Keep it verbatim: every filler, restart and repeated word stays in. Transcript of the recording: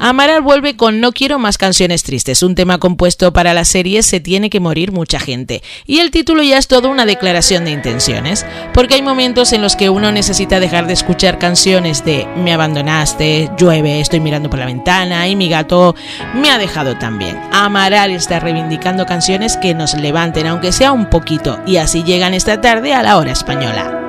Amaral vuelve con No quiero más canciones tristes, un tema compuesto para la serie Se tiene que morir mucha gente. Y el título ya es toda una declaración de intenciones, porque hay momentos en los que uno necesita dejar de escuchar canciones de me abandonaste, llueve, estoy mirando por la ventana y mi gato me ha dejado también. Amaral está reivindicando canciones que nos levanten, aunque sea un poquito, y así llegan esta tarde a la hora española.